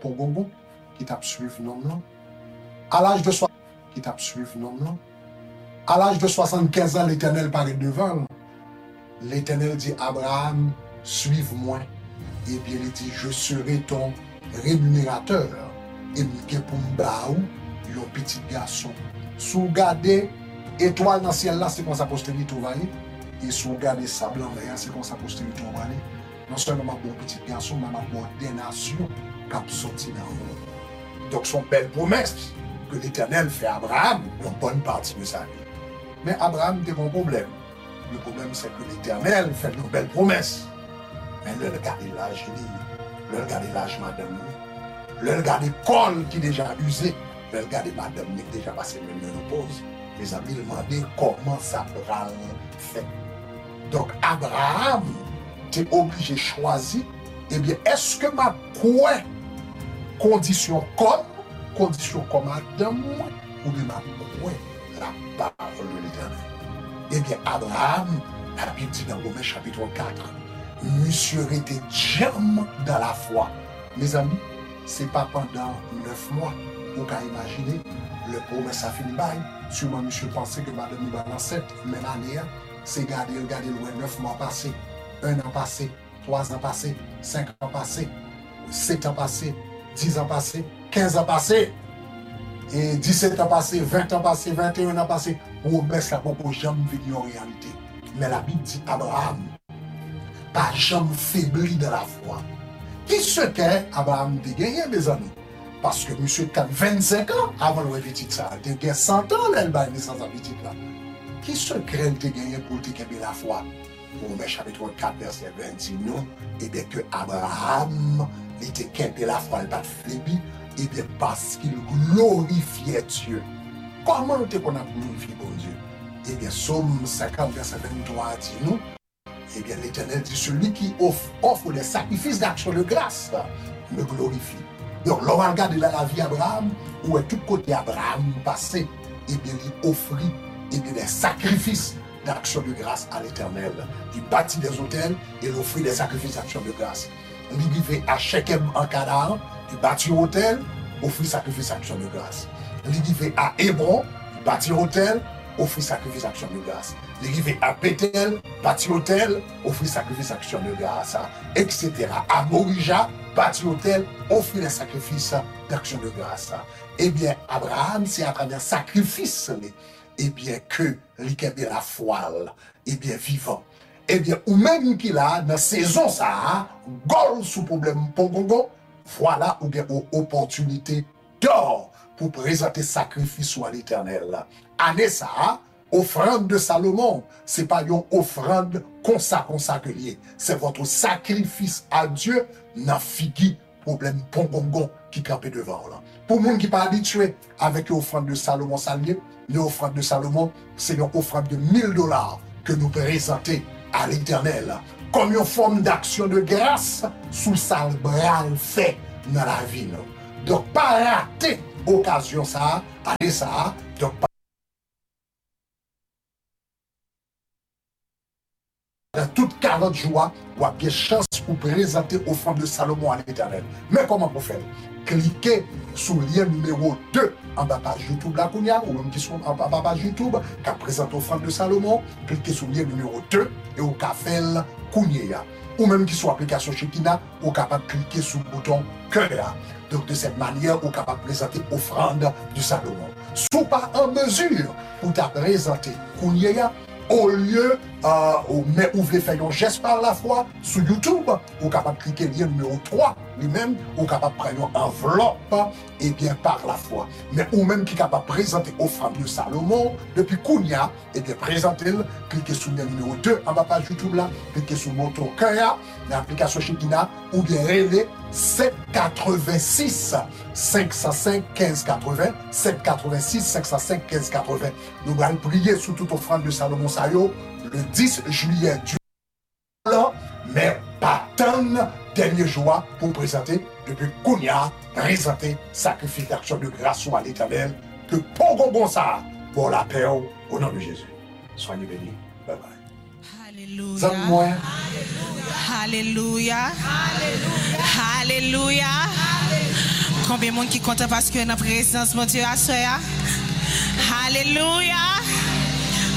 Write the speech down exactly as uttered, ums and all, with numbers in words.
Pongongo, qui t'a suivi non non. À l'âge de soixante qui t'a suivi non non. À l'âge de soixante-quinze ans, l'Éternel paraît devant. L'Éternel dit Abraham, suive-moi. Et bien il dit, je serai ton rémunérateur. Et je pour m'baou, un petit garçon. Si vous regardez étoile dans le ciel là, c'est comme ça postérité va aller. Et si vous regardez sable en mer, c'est comme ça postérité va aller. Non seulement bon petit garçon, mais bon des nations qui ont sorti dans le monde. Donc son belle promesse que l'Éternel fait à Abraham, une bonne partie de sa vie. Mais Abraham a un problème. Le problème c'est que l'Éternel fait une belle promesse. Mais le regarder l'âge, le regarder l'âge madame, le regarder col qui est déjà usé, le regarder madame qui est déjà passé le ménopause. Les amis demandaient comment ça va faire. Donc Abraham est obligé de choisir, eh bien, est-ce que ma quoi condition comme, condition comme Adam, ou bien ma quoi la parole de l'Éternel. Eh bien, Abraham, la Bible dit dans Romains chapitre quatre, monsieur était jam dans la foi. Mes amis, ce n'est pas pendant neuf mois, vous pouvez imaginer, le promesse a fini bail. Sûrement, monsieur pensait que madame il va dans cette même année, c'est garder, regarder loin, neuf mois passés, un an passé, trois ans passés, cinq ans passés, sept ans passés, dix ans passés, quinze ans passés, et dix-sept ans passés, vingt ans passés, vingt et un ans passés, pour mettre la propre jamais venu en réalité. Mais la Bible dit Abraham, pas jamais faibli de la foi. Qui ce qu'est Abraham de gagner, mes amis? Parce que monsieur a vingt-cinq ans avant le petit ça, il a cent ans, là, il a naissance à petit là. Qui se craint de gagner pour te gagner la foi? Romains chapitre quatre, verset vingt dit non, et bien que Abraham était gagné la foi, il n'a pas flébi, et bien parce qu'il glorifiait Dieu. Comment est-ce qu'on a glorifié bon Dieu? Eh bien, Somme cinquante, verset vingt-trois dit nous, eh bien l'Éternel dit celui qui offre, offre des sacrifices d'action de grâce me glorifie. Donc, l'on va regarder là la vie d'Abraham, où est tout côté Abraham passé, et bien il offrit et bien, des sacrifices d'action de grâce à l'Éternel. Il bâtit des hôtels et il offrit des sacrifices d'action de grâce. Il vivait à Shechem en Canaan, il bâtit un hôtel, offrit sacrifice d'action de grâce. Il vivait à Hébron, il bâtit un hôtel, offrit sacrifice d'action de grâce. Il vivait à Bethel, bâtit hôtel, offrit sacrifice d'action de grâce, et cetera. À Morija, bâtit hôtel, offrit les sacrifices d'action de grâce. Eh bien, Abraham, c'est à travers sacrifice, eh bien, que l'Éternel la foi, eh bien, vivant. Eh bien, ou même qu'il a, dans la saison, ça, gol sous problème, pongongo, voilà, ou bien, ou opportunité d'or pour présenter sacrifice à l'Éternel. Année ça, offrande de Salomon, c'est pas une offrande consacrée, c'est votre sacrifice à Dieu, n'a figi problème pongongo qui campait devant là. Pour les gens qui ne sont pas habitués avec l'offrande de Salomon salier, l'offrande de Salomon, c'est une offrande de mille dollars que nous présentons à l'Éternel comme une forme d'action de grâce sous sa bras fait dans la vie. Donc, pas rater occasion ça, aller ça, donc dans toute quarante jours, vous avez chance pour présenter offrande de Salomon à l'Éternel. Mais comment vous faites? Cliquez sur le lien numéro deux en bas page YouTube la Kounia, ou même qui sont en bas page YouTube, qui présente offrande de Salomon, cliquez sur le lien numéro deux et au café Kounia. Ou même qui sont application Shekina, ou capable de cliquer sur le bouton cœur. Donc de cette manière, vous êtes capable de présenter offrande de Salomon. Si vous pas en mesure pour présenter Kounia, au lieu, euh, mais vous voulez faire un geste par la foi sur YouTube, vous êtes capable de cliquer le lien numéro trois, lui-même, vous êtes capable de prendre une enveloppe, et bien par la foi. Mais ou même qui est capable de présenter offrande de Salomon, depuis Kounia, et bien présentez-le, cliquez sur le lien numéro deux en bas page YouTube là, cliquez sur le bouton Kaya, l'application Shekina, ou bien relais sept quatre-vingt-six cinq cent cinq quinze quatre-vingts, sept quatre-vingt-six cinq cent cinq quinze quatre-vingts. Nous allons prier sur toute offrande de Salomon Sayo le dix juillet du an, mais pas tant dernier jour pour présenter depuis Kounia, présenter sacrifice d'action de grâce à l'Éternel, que pour bon ça, pour la paix au nom de Jésus. Soyez bénis. Bye bye. Alléluia. Alléluia. Alléluia. Alléluia. combien de monde qui compte parce que notre présence, mon Dieu, à soya. Alléluia.